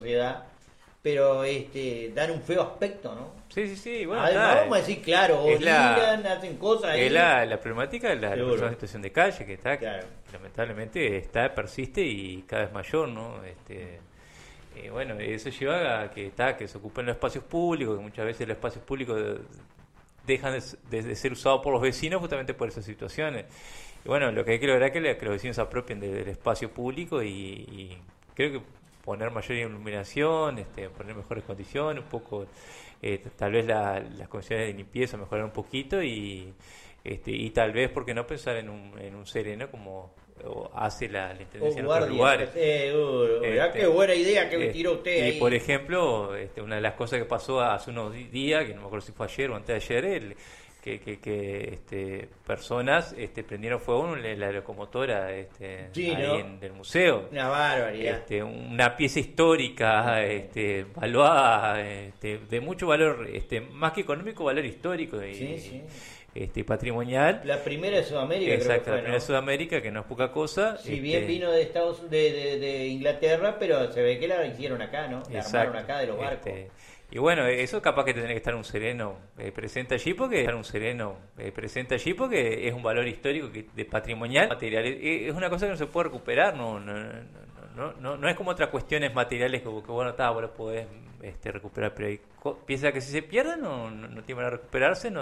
sociedad, pero dan un feo aspecto, ¿no? Sí, bueno, Además, vamos a decir, claro, hacen cosas ahí. Es la problemática de la persona en situación de calle, que está, Claro. que lamentablemente persiste y cada vez mayor, ¿no? Bueno, eso lleva a que se ocupen los espacios públicos, que muchas veces los espacios públicos dejan de ser usados por los vecinos justamente por esas situaciones. Y bueno, lo que hay que lograr es que los vecinos se apropien del espacio público y creo que poner mayor iluminación, poner mejores condiciones, un poco, tal vez las condiciones de limpieza mejorar un poquito y tal vez, ¿por qué no pensar en un sereno como hace la Intendencia en otros lugares? Mirá qué buena idea que me tiró usted ahí. Y por ejemplo, una de las cosas que pasó hace unos días, que no me acuerdo si fue ayer o antes de ayer, que personas prendieron fuego en la locomotora Sí, ahí ¿no? del museo. Una barbaridad. Una pieza histórica valuada, de mucho valor, más que económico, valor histórico Sí. patrimonial. La primera de Sudamérica, Exacto, creo que fue, la primera de ¿no? Sudamérica, que no es poca cosa. Si bien vino de de Inglaterra, pero se ve que la hicieron acá, ¿no? La armaron acá de los barcos. Y bueno, eso capaz que tiene que estar un sereno presente allí porque es un valor histórico de patrimonial material. Es una cosa que no se puede recuperar, no es como otras cuestiones materiales que bueno, vos lo podés recuperar, pero hay piezas que si se pierden no tienen a recuperarse,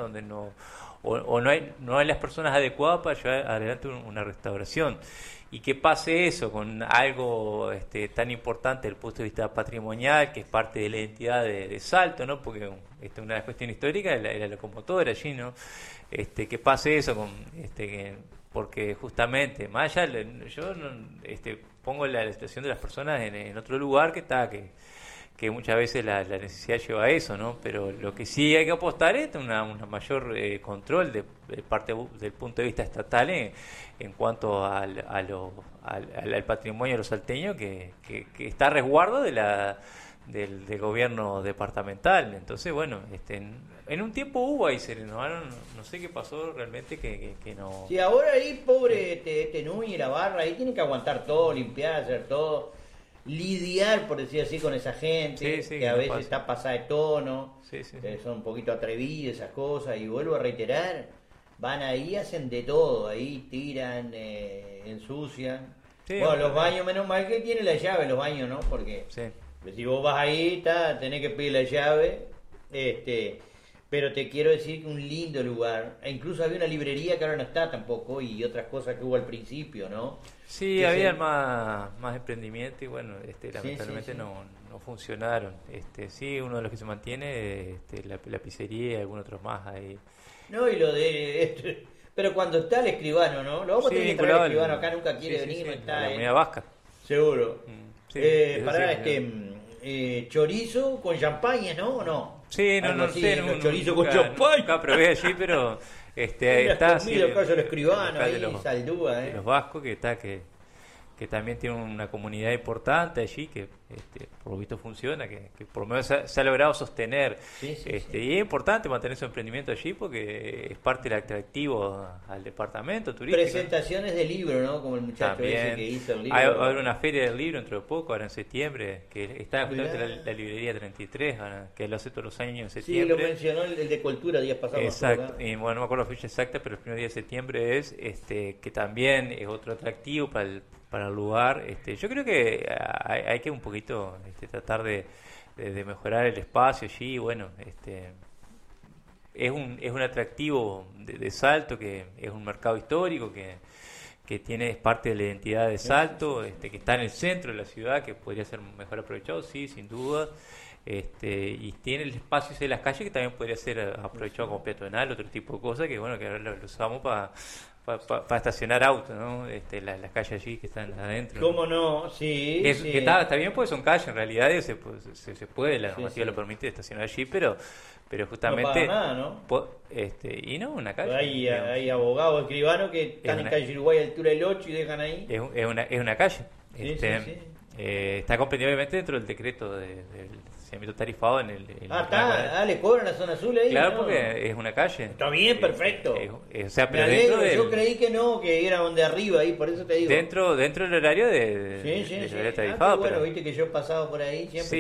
o no hay las personas adecuadas para llevar adelante una restauración. Y que pase eso con algo tan importante desde el punto de vista patrimonial, que es parte de la identidad de Salto, ¿no? Porque una de las cuestiones históricas es la locomotora allí, ¿no? Que pase eso porque justamente, más allá, yo pongo la situación de las personas en otro lugar que muchas veces la necesidad lleva a eso, ¿no? Pero lo que sí hay que apostar es una mayor control de parte del punto de vista estatal en cuanto al patrimonio de los salteños que está a resguardo del gobierno departamental. Entonces, bueno, en un tiempo hubo ahí sereno, no sé qué pasó realmente que no... Sí, ahora ahí, pobre Núñez y la barra, ahí tienen que aguantar todo, limpiar, hacer todo, lidiar, por decir así, con esa gente Sí, que a veces pasa. está pasada de tono, Sí. que son un poquito atrevidas esas cosas, y vuelvo a reiterar, van ahí, hacen de todo, ahí tiran, ensucian. Sí, Bueno, los baños, menos mal que tienen la llave los baños, ¿no? Porque Sí. si vos vas ahí, tenés que pedir la llave, pero te quiero decir que un lindo lugar, e incluso había una librería que ahora no está tampoco, y otras cosas que hubo al principio, ¿no? Sí, Que había se- más emprendimiento y bueno, lamentablemente sí. no funcionaron. Sí, uno de los que se mantiene, la pizzería y algunos otros más ahí. No, y lo de pero cuando está el escribano, ¿no? Lo vamos a Sí, tener que traer vinculado al escribano, acá nunca quiere sí, venir, no la está, comunidad vasca. seguro. Sí, eso Pará, sí, chorizo con champaña, ¿no? ¿O no? sí, Algo no así, sé, los chorizos con champaña. nunca probé allí, pero está así Comido caso el el escribano local ahí, Saldúa, de los vascos que también tiene una comunidad importante allí que por lo visto funciona, que por lo menos se ha logrado sostener. Sí. Y es importante mantener su emprendimiento allí porque es parte del atractivo al departamento turístico. Presentaciones de libro, ¿no? Como el muchacho ese También que hizo el libro. va a haber una feria del libro dentro de poco, ahora en septiembre, que está justamente la librería 33, que lo hace todos los años en Sí, septiembre. lo mencionó el de Cultura días pasados. Exacto, y bueno, no me acuerdo la fecha exacta, pero el primer día de septiembre es que también es otro atractivo para el lugar. Yo creo que hay que un poquito tratar de mejorar el espacio allí. Bueno, es un atractivo de Salto, que es un mercado histórico que es parte de la identidad de Salto, que está en el centro de la ciudad, que podría ser mejor aprovechado, sí, sin duda. Y tiene el espacio de las calles que también podría ser aprovechado como peatonal, otro tipo de cosas que bueno, que ahora lo usamos para estacionar autos, ¿no? Las calles allí que están adentro. ¿Cómo no? Sí. Que está bien porque son calles en realidad, se puede, la normativa sí. lo permite estacionar allí, pero justamente No paga nada, ¿no? Y no una calle. Hay abogados, escribanos que están en calle Uruguay, altura del 8 y dejan ahí. Es una calle. Sí. Está comprendido obviamente dentro del decreto del saneamiento tarifado en el... Le cobran la zona azul ahí. Claro, ¿no? porque es una calle. Está bien, perfecto. O sea, Me pero alegro, dentro yo del, creí que no, que era donde arriba ahí, por eso te digo. dentro del horario Sí. del horario Qué tarifado. bueno, pero- viste que yo he pasado por ahí siempre. Sí,